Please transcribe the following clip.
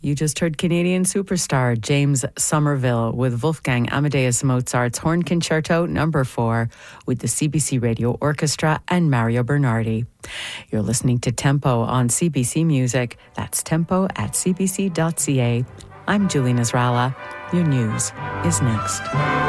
You just heard Canadian superstar James Somerville with Wolfgang Amadeus Mozart's Horn Concerto No. 4 with the CBC Radio Orchestra and Mario Bernardi. You're listening to Tempo on CBC Music. That's tempo at cbc.ca. I'm Julie Nasrallah. Your news is next.